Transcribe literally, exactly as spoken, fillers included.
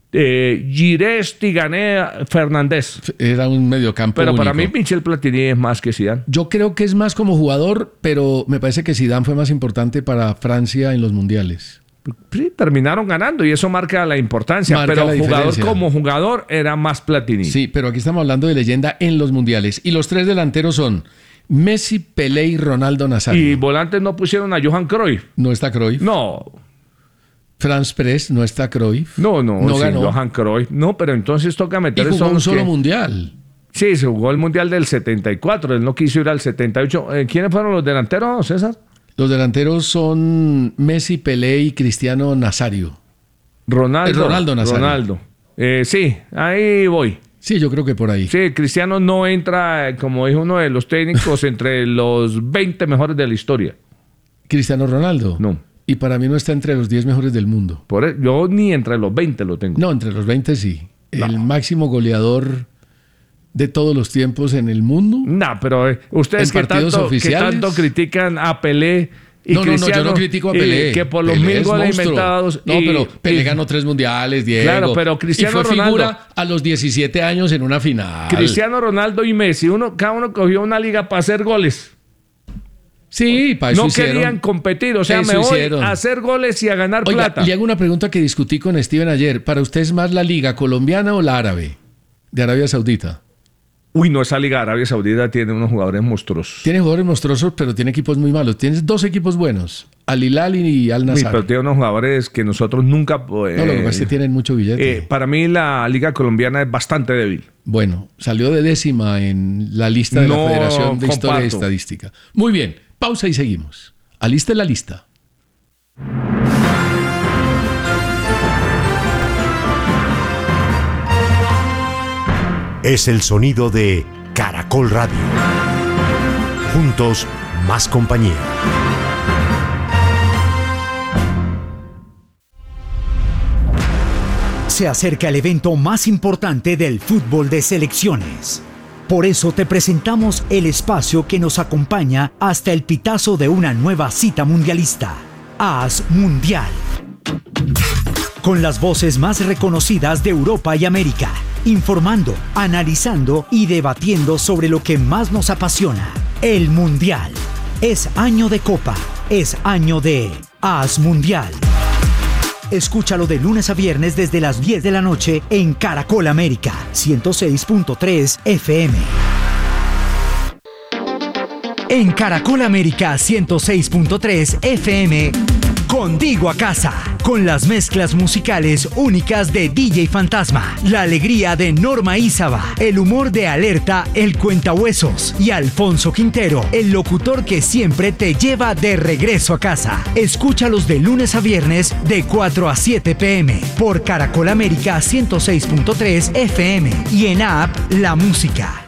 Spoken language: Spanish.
Eh, Girés, Tigané, Fernández. Era un mediocampo Pero único. para mí Michel Platini es más que Zidane. Yo creo que es más como jugador, pero me parece que Zidane fue más importante para Francia en los mundiales. Sí, terminaron ganando y eso marca la importancia. Marca pero la jugador diferencia. como jugador era más Platini. Sí, pero aquí estamos hablando de leyenda en los mundiales. Y los tres delanteros son Messi, Pelé y Ronaldo Nazario. Y volantes no pusieron a Johan Cruyff. No está Cruyff. No. Franz Press, no está Cruyff. No, no, no sí, ganó. Johan Cruyff. No, pero entonces toca Y meter jugó eso un solo que- mundial. Sí, se jugó el mundial del setenta y cuatro. Él no quiso ir al setenta y ocho. Eh, ¿Quiénes fueron los delanteros, César? Los delanteros son Messi, Pelé y Cristiano Nazario. Ronaldo. El Ronaldo Nazario. Ronaldo. Eh, sí, ahí voy. Sí, yo creo que por ahí. Sí, Cristiano no entra, eh, como dijo uno de los técnicos, entre los veinte mejores de la historia. Cristiano Ronaldo. No. Y para mí no está entre los diez mejores del mundo. Por e- yo ni entre los veinte lo tengo. No, entre los veinte sí. El No. máximo goleador de todos los tiempos en el mundo. No, pero eh, ustedes En que partidos tanto, que oficiales. tanto critican a Pelé y No, no, no, Cristiano. yo no critico a y Pelé. que por los Pelé mil es goles monstruo. inventados. No, y- pero Pelé y- ganó tres mundiales, Diego. Claro, pero Cristiano y fue Ronaldo. figura a los diecisiete años en una final. Cristiano Ronaldo y Messi, uno, cada uno cogió una liga para hacer goles. Sí, para eso No hicieron. querían competir, o sea, Eso me voy hicieron. a hacer goles y a ganar Oiga, plata. le hago una pregunta que discutí con Steven ayer. ¿Para usted es más la liga colombiana o la árabe? De Arabia Saudita. Uy, no, esa liga de Arabia Saudita tiene unos jugadores monstruosos. Tiene jugadores monstruosos, pero tiene equipos muy malos. Tienes dos equipos buenos. Al Hilal y Al Uy, Nassr. pero tiene unos jugadores que nosotros nunca... eh, No, lo que pasa es que tienen mucho billete. eh, para mí la liga colombiana es bastante débil. Bueno, salió de décima en la lista de No la Federación de Historia y comparto. Estadística. Muy bien, pausa y seguimos. Aliste la lista. Es el sonido de Caracol Radio. Juntos, más compañía. Se acerca el evento más importante del fútbol de selecciones. Por eso te presentamos el espacio que nos acompaña hasta el pitazo de una nueva cita mundialista. AS Mundial. Con las voces más reconocidas de Europa y América, informando, analizando y debatiendo sobre lo que más nos apasiona, el Mundial. Es año de Copa, es año de AS Mundial. Escúchalo de lunes a viernes desde las diez de la noche en Caracol América, ciento seis punto tres F M. En Caracol América ciento seis punto tres F M, contigo a casa, con las mezclas musicales únicas de D J Fantasma, la alegría de Norma Ízaba, el humor de Alerta, el Cuentahuesos y Alfonso Quintero, el locutor que siempre te lleva de regreso a casa. Escúchalos de lunes a viernes de cuatro a siete P M por Caracol América ciento seis punto tres F M y en app La Música.